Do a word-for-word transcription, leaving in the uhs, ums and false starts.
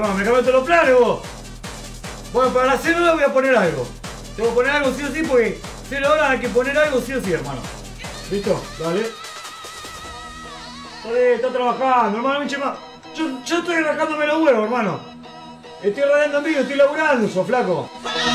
hermano, me cambió todos los planes vos. Bueno, para la célula voy a poner algo. Tengo que poner algo sí o sí porque cero horas hay que poner algo sí o sí, hermano. ¿Listo? Dale. Dale, está trabajando, hermano, me más. Yo, yo estoy arrancándome los huevos, hermano. Estoy rodeando en vivo, estoy laburando, sos flaco.